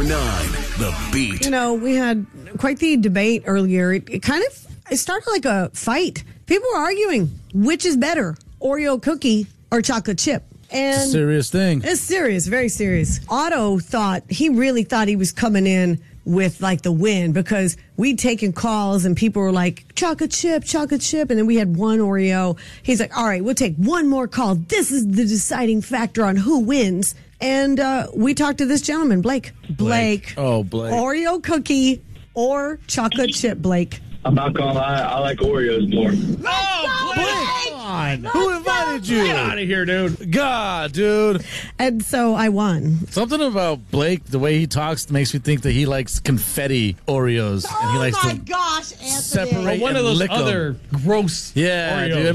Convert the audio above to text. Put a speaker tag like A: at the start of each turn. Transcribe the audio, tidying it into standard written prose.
A: The Beat.
B: You know, we had quite the debate earlier. It started like a fight. People were arguing which is better, Oreo cookie or chocolate chip. And
C: it's a serious thing.
B: It's serious, very serious. Otto really thought he was coming in with like the win because we'd taken calls and people were like, chocolate chip. And then we had one Oreo. He's like, all right, we'll take one more call. This is the deciding factor on who wins. And we talked to this gentleman, Blake.
C: Oh, Blake.
B: Oreo cookie or chocolate chip, Blake?
D: I'm not gonna lie, I like Oreos more.
C: Oh, Blake! Come on. Who invited you?
E: Get out of here, dude.
C: God, dude.
B: And so I won.
C: Something about Blake, the way he talks, makes me think that he likes confetti Oreos. And he likes to
B: gosh, Anthony.
C: separate
E: One of
C: and
E: those
C: lick 'em.
E: other gross
C: Yeah,
E: Oreos.
C: dude.